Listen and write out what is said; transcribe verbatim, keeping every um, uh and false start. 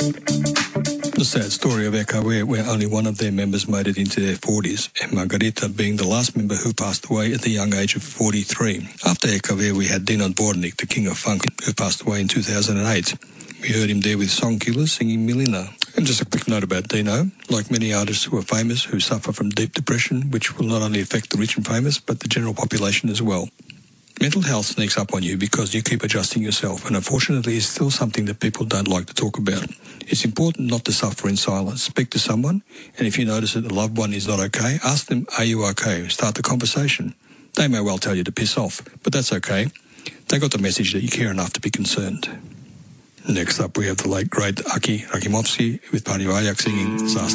The sad story of ECHO, where only one of their members made it into their forties, and Margarita being the last member who passed away at the young age of forty-three. After ECHO, we had Dino Dvornik, the king of funk, who passed away in two thousand eight. We heard him there with Songkillers singing Milina. And just a quick note about Dino. Like many artists who are famous, who suffer from deep depression, which will not only affect the rich and famous, but the general population as well. Mental health sneaks up on you because you keep adjusting yourself, and unfortunately it's still something that people don't like to talk about. It's important not to suffer in silence. Speak to someone, and if you notice that a loved one is not okay, ask them, are you okay? Start the conversation. They may well tell you to piss off, but that's okay. They got the message that you care enough to be concerned. Next up we have the late great Aki Rakimovsky with Pani Valjak singing Zastava.